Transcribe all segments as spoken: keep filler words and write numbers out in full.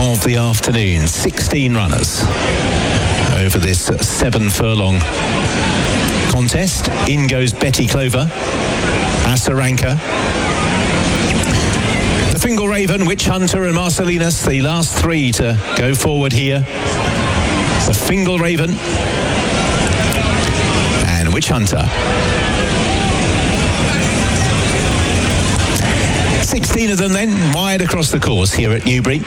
of the afternoon. sixteen runners over this seven furlong contest. In goes Betty Clover, Asaranka, the Fingal Raven, Witch Hunter and Marcellinus, the last three to go forward here. The Fingal Raven and Witch Hunter. sixteen of them then wide across the course here at Newbury.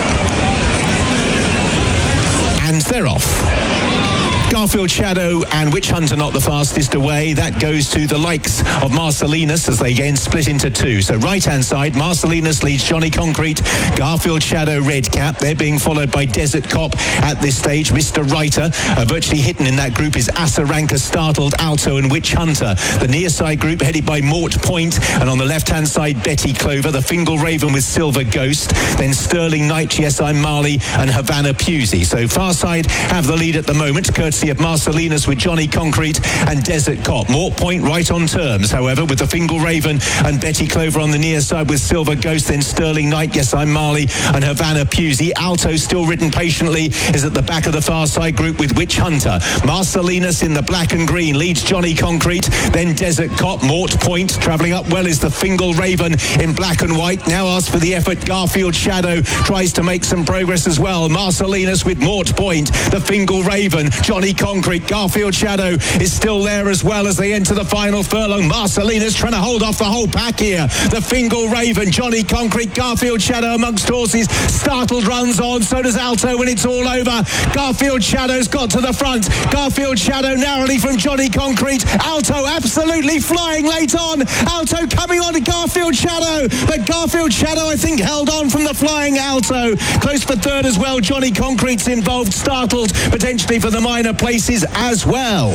And they're off. Garfield Shadow and Witch Hunter not the fastest away. That goes to the likes of Marcellinus as they again split into two. So right-hand side, Marcellinus leads Johnny Concrete, Garfield Shadow, Red Cap. They're being followed by Desert Cop at this stage. Mister Writer, uh, virtually hidden in that group is Asaranka, Startled, Alto and Witch Hunter. The near side group headed by Mort Point, and on the left-hand side, Betty Clover, the Fingal Raven with Silver Ghost, then Sterling Knight, Yes I'm Marley and Havana Pusey. So far side have the lead at the moment, courtesy of Marcellinus with Johnny Concrete and Desert Cop. Mort Point right on terms, however, with the Fingal Raven and Betty Clover on the near side with Silver Ghost, then Sterling Knight, Yes I'm Marley and Havana Pusey. Alto, still ridden patiently, is at the back of the far side group with Witch Hunter. Marcellinus in the black and green leads Johnny Concrete, then Desert Cop. Mort Point travelling up well is the Fingal Raven in black and white. Now asks for the effort. Garfield Shadow tries to make some progress as well. Marcellinus with Mort Point, the Fingal Raven, Johnny Concrete, Garfield Shadow is still there as well as they enter the final furlong. Marcellinus trying to hold off the whole pack here. The Fingal Raven, Johnny Concrete, Garfield Shadow amongst horses. Startled runs on, so does Alto when it's all over. Garfield Shadow's got to the front. Garfield Shadow narrowly from Johnny Concrete. Alto absolutely flying late on. Alto coming on to Garfield Shadow, but Garfield Shadow I think held on from the flying Alto. Close for third as well. Johnny Concrete's involved. Startled potentially for the minor places as well.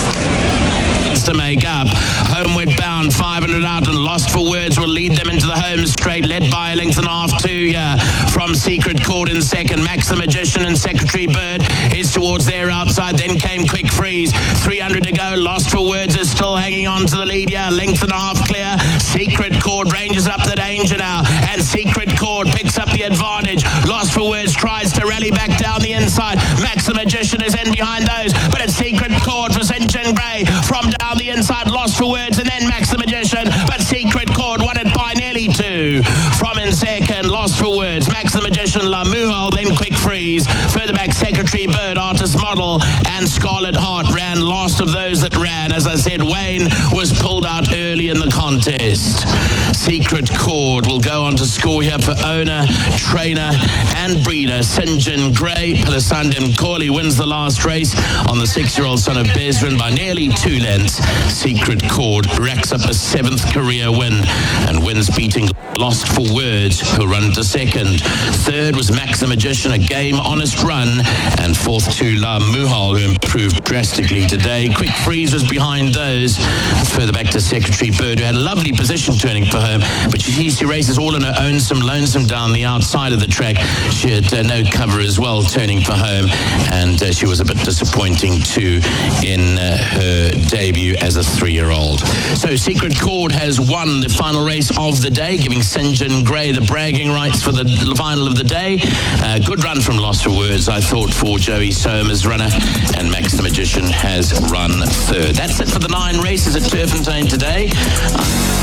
To make up. Homeward bound, five hundred out and Lost for Words will lead them into the home straight, led by a length and a half two here from Secret Chord in second. Max the Magician and Secretary Bird is towards their outside. Then came Quick Freeze. three hundred to go. Lost for Words is still hanging on to the lead here. Length and a half clear. Secret Chord ranges up the danger now, and Secret Chord picks up the advantage. Lost for Words tries to rally back down the inside. Max the Magician is in behind those, but it's Secret Chord for Saint John Grey from down the inside. Lost for Words and then Max the Magician, but Secret Chord won it by nearly two. From in second, Lost for Words, Max the Magician, La Muhal, then Quick Freeze. Further back, Secretary Bird, Artist Model and Scarlet Heart ran last of those that ran. As I said, Wayne was pulled out early in the contest. Secret Chord will go on to score here for owner, trainer and breeder Saint John Grey. Palisandem Corley wins the last race on the six-year-old son of Bezrin by nearly two lengths. Secret Chord racks up a seventh career win and wins, beating Lost for Words, who run to second. Third was Max the Magician, a game honest run, and fourth to La Muhal, who improved drastically today. Quick Freeze was behind those. Further back to Secretary Bird, who had a lovely position turning for home, but she used to races all on her own, some lonesome down the outside of the track. She had uh, no cover as well turning for home, and uh, she was a bit disappointing too in uh, her debut as a three-year-old. So Secret Chord has won the final race of the day, giving Saint John Grey the bragging rights for the final of the day. Uh, good run from Lost for Words, I thought, for Joey Soma's runner, and Max the Magician has run third. That's it for the nine races at Turffontein today.